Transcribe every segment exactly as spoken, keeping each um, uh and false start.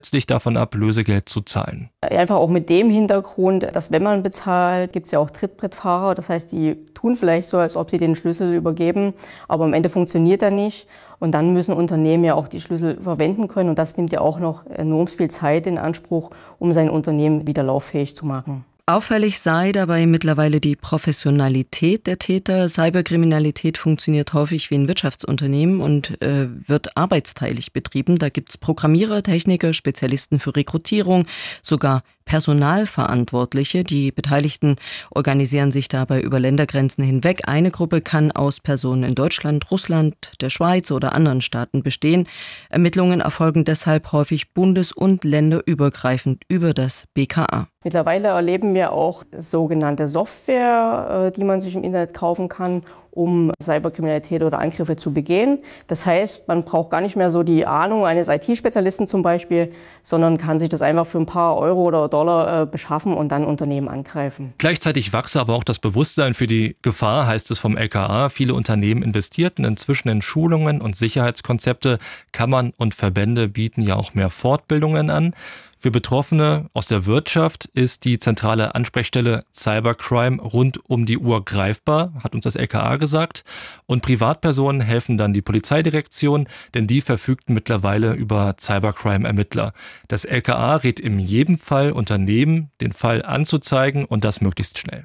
letztlich davon ab, Lösegeld zu zahlen. Einfach auch mit dem Hintergrund, dass wenn man bezahlt, gibt es ja auch Trittbrettfahrer. Das heißt, die tun vielleicht so, als ob sie den Schlüssel übergeben, aber am Ende funktioniert er nicht. Und dann müssen Unternehmen ja auch die Schlüssel verwenden können. Und das nimmt ja auch noch enorm viel Zeit in Anspruch, um sein Unternehmen wieder lauffähig zu machen. Auffällig sei dabei mittlerweile die Professionalität der Täter. Cyberkriminalität funktioniert häufig wie ein Wirtschaftsunternehmen und äh, wird arbeitsteilig betrieben. Da gibt's Programmierer, Techniker, Spezialisten für Rekrutierung, sogar Personalverantwortliche. Die Beteiligten organisieren sich dabei über Ländergrenzen hinweg. Eine Gruppe kann aus Personen in Deutschland, Russland, der Schweiz oder anderen Staaten bestehen. Ermittlungen erfolgen deshalb häufig bundes- und länderübergreifend über das B K A. Mittlerweile erleben wir auch sogenannte Software, die man sich im Internet kaufen kann, um Cyberkriminalität oder Angriffe zu begehen. Das heißt, man braucht gar nicht mehr so die Ahnung eines I T-Spezialisten zum Beispiel, sondern kann sich das einfach für ein paar Euro oder Dollar beschaffen und dann Unternehmen angreifen. Gleichzeitig wachse aber auch das Bewusstsein für die Gefahr, heißt es vom L K A. Viele Unternehmen investierten inzwischen in Schulungen und Sicherheitskonzepte. Kammern und Verbände bieten ja auch mehr Fortbildungen an. Für Betroffene aus der Wirtschaft ist die zentrale Ansprechstelle Cybercrime rund um die Uhr greifbar, hat uns das L K A gesagt. Und Privatpersonen helfen dann die Polizeidirektion, denn die verfügten mittlerweile über Cybercrime-Ermittler. Das L K A rät in jedem Fall Unternehmen, den Fall anzuzeigen und das möglichst schnell.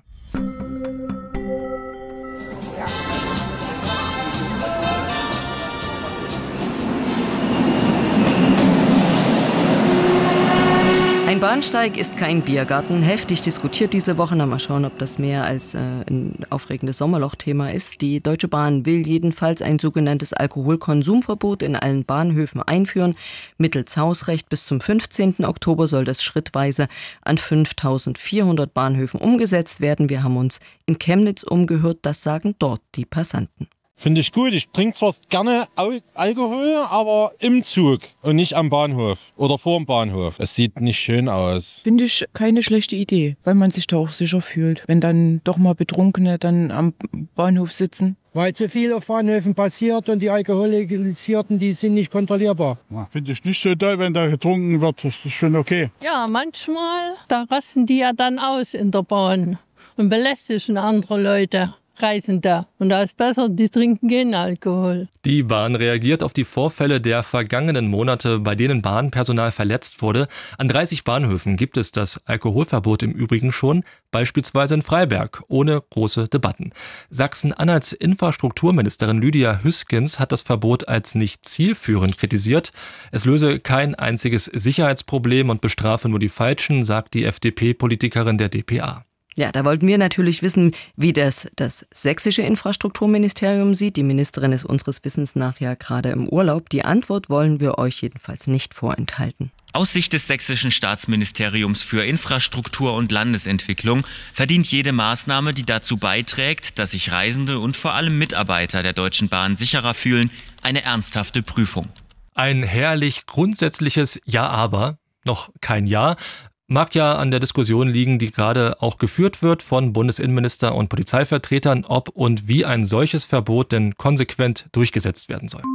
Ein Bahnsteig ist kein Biergarten. Heftig diskutiert diese Woche. Na, mal schauen, ob das mehr als äh, ein aufregendes Sommerloch-Thema ist. Die Deutsche Bahn will jedenfalls ein sogenanntes Alkoholkonsumverbot in allen Bahnhöfen einführen. Mittels Hausrecht bis zum fünfzehnten Oktober soll das schrittweise an fünftausendvierhundert Bahnhöfen umgesetzt werden. Wir haben uns in Chemnitz umgehört. Das sagen dort die Passanten. Finde ich gut. Ich trinke zwar gerne Al- Alkohol, aber im Zug und nicht am Bahnhof oder vor dem Bahnhof. Es sieht nicht schön aus. Finde ich keine schlechte Idee, weil man sich da auch sicher fühlt, wenn dann doch mal Betrunkene dann am Bahnhof sitzen. Weil zu viel auf Bahnhöfen passiert und die Alkoholisierten, die sind nicht kontrollierbar. Ja, finde ich nicht so toll, wenn da getrunken wird. Das ist schon okay. Ja, manchmal, da rasten die ja dann aus in der Bahn und belästigen andere Leute. Reisende. Und da ist besser, die trinken keinen Alkohol. Die Bahn reagiert auf die Vorfälle der vergangenen Monate, bei denen Bahnpersonal verletzt wurde. An dreißig Bahnhöfen gibt es das Alkoholverbot im Übrigen schon, beispielsweise in Freiberg, ohne große Debatten. Sachsen-Anhalts Infrastrukturministerin Lydia Hüskens hat das Verbot als nicht zielführend kritisiert. Es löse kein einziges Sicherheitsproblem und bestrafe nur die Falschen, sagt die F D P-Politikerin der D P A. Ja, da wollten wir natürlich wissen, wie das das sächsische Infrastrukturministerium sieht. Die Ministerin ist unseres Wissens nach ja gerade im Urlaub. Die Antwort wollen wir euch jedenfalls nicht vorenthalten. Aus Sicht des sächsischen Staatsministeriums für Infrastruktur und Landesentwicklung verdient jede Maßnahme, die dazu beiträgt, dass sich Reisende und vor allem Mitarbeiter der Deutschen Bahn sicherer fühlen, eine ernsthafte Prüfung. Ein herrlich grundsätzliches Ja, aber, noch kein Ja. Mag ja an der Diskussion liegen, die gerade auch geführt wird von Bundesinnenminister und Polizeivertretern, ob und wie ein solches Verbot denn konsequent durchgesetzt werden soll.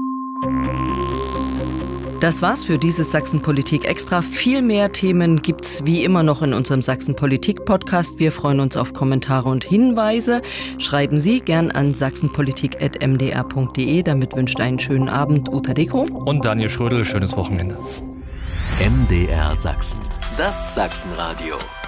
Das war's für dieses Sachsen-Politik Extra. Viel mehr Themen gibt's wie immer noch in unserem Sachsen-Politik-Podcast. Wir freuen uns auf Kommentare und Hinweise. Schreiben Sie gern an sachsenpolitik at m d r punkt d e. Damit wünscht einen schönen Abend Uta Deko und Daniel Schrödel. Schönes Wochenende. M D R Sachsen. Das Sachsenradio.